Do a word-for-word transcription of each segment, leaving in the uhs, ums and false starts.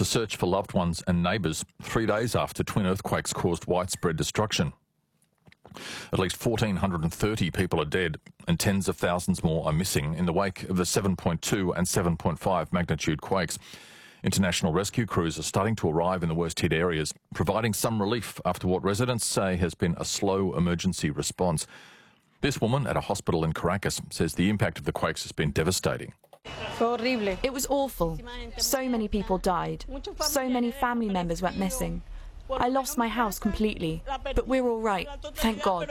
to search for loved ones and neighbours three days after twin earthquakes caused widespread destruction. At least one thousand four hundred thirty people are dead and tens of thousands more are missing in the wake of the seven point two and seven point five magnitude quakes. International rescue crews are starting to arrive in the worst-hit areas, providing some relief after what residents say has been a slow emergency response. This woman at a hospital in Caracas says the impact of the quakes has been devastating. It was awful. So many people died. So many family members went missing. I lost my house completely, but we're all right, thank God.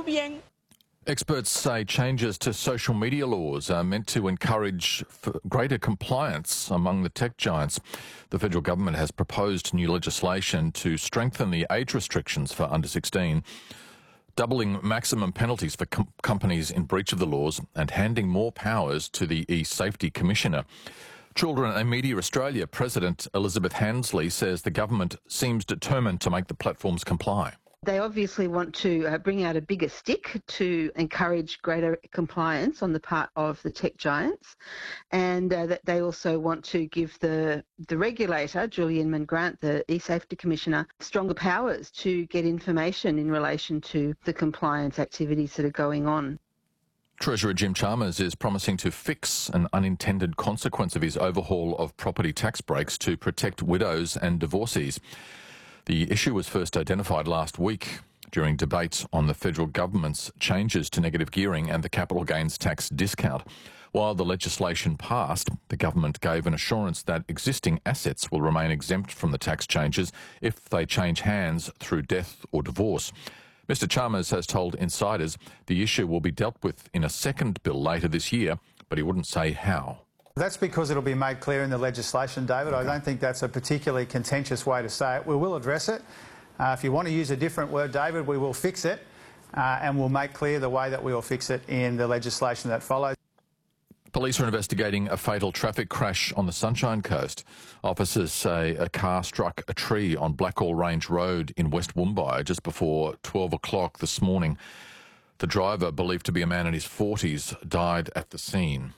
Experts say changes to social media laws are meant to encourage greater compliance among the tech giants. The federal government has proposed new legislation to strengthen the age restrictions for under sixteen, doubling maximum penalties for com companies in breach of the laws and handing more powers to the e-Safety Commissioner. Children and Media Australia President Elizabeth Handsley says the government seems determined to make the platforms comply. They obviously want to uh, bring out a bigger stick to encourage greater compliance on the part of the tech giants, and uh, that they also want to give the, the regulator, Julian Mangrant, the e-Safety Commissioner, stronger powers to get information in relation to the compliance activities that are going on. Treasurer Jim Chalmers is promising to fix an unintended consequence of his overhaul of property tax breaks to protect widows and divorcees. The issue was first identified last week during debates on the federal government's changes to negative gearing and the capital gains tax discount. While the legislation passed, the government gave an assurance that existing assets will remain exempt from the tax changes if they change hands through death or divorce. Mister Chalmers has told insiders the issue will be dealt with in a second bill later this year, but he wouldn't say how. That's because it'll be made clear in the legislation, David. Okay. I don't think that's a particularly contentious way to say it. We will address it. Uh, if you want to use a different word, David, we will fix it, uh, and we'll make clear the way that we will fix it in the legislation that follows. Police are investigating a fatal traffic crash on the Sunshine Coast. Officers say a car struck a tree on Blackall Range Road in West Woombye just before twelve o'clock this morning. The driver, believed to be a man in his forties, died at the scene.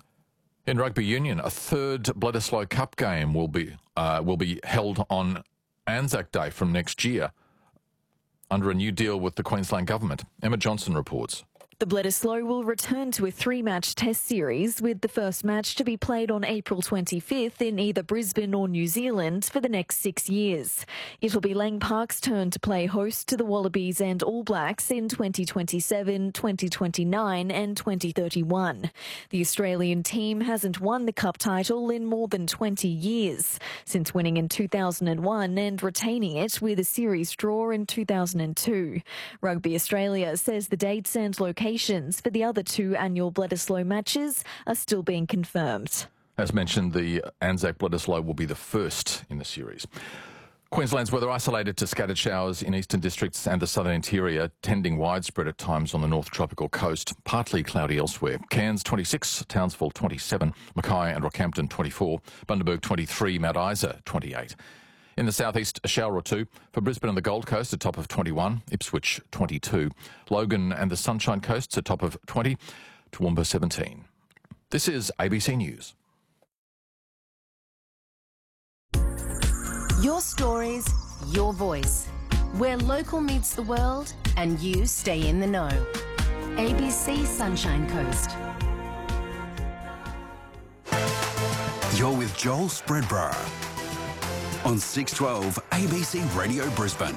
In rugby union, a third Bledisloe Cup game will be uh, will be held on Anzac Day from next year under a new deal with the Queensland Government. Emma Johnson reports. The Bledisloe will return to a three-match test series, with the first match to be played on April twenty-fifth in either Brisbane or New Zealand for the next six years. It'll be Lang Park's turn to play host to the Wallabies and All Blacks in twenty twenty-seven, twenty twenty-nine and twenty thirty-one. The Australian team hasn't won the Cup title in more than twenty years, since winning in two thousand one and retaining it with a series draw in two thousand two. Rugby Australia says the dates and locations for the other two annual Bledisloe matches are still being confirmed. As mentioned, the Anzac Bledisloe will be the first in the series. Queensland's weather isolated to scattered showers in eastern districts and the southern interior, tending widespread at times on the north tropical coast, partly cloudy elsewhere. Cairns twenty-six, Townsville twenty-seven, Mackay and Rockhampton twenty-four, Bundaberg twenty-three, Mount Isa twenty-eight. In the southeast, a shower or two. For Brisbane and the Gold Coast, a top of twenty-one. Ipswich, twenty-two. Logan and the Sunshine Coast, a top of twenty. Toowoomba, seventeen. This is A B C News. Your stories, your voice. Where local meets the world and you stay in the know. A B C Sunshine Coast. You're with Joel Spreadborough on six twelve A B C Radio Brisbane.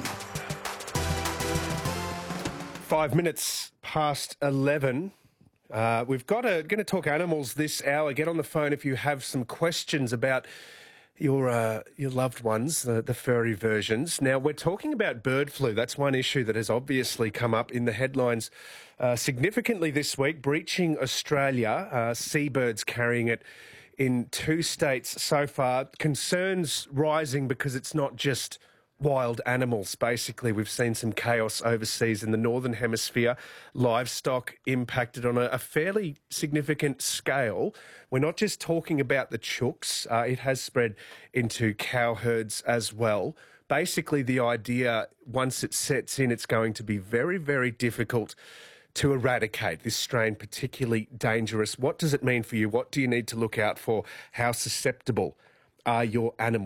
Five minutes past eleven. Uh, we've got a, going to talk animals this hour. Get on the phone if you have some questions about your uh, your loved ones, the, the furry versions. Now, we're talking about bird flu. That's one issue that has obviously come up in the headlines uh, significantly this week, breaching Australia, uh, seabirds carrying it in two states so far. Concerns rising because it's not just wild animals. Basically, we've seen some chaos overseas in the Northern Hemisphere. Livestock impacted on a, a fairly significant scale. We're not just talking about the chooks. Uh, it has spread into cow herds as well. Basically, the idea, once it sets in, it's going to be very, very difficult to eradicate this strain, particularly dangerous. What does it mean for you? What do you need to look out for? How susceptible are your animals?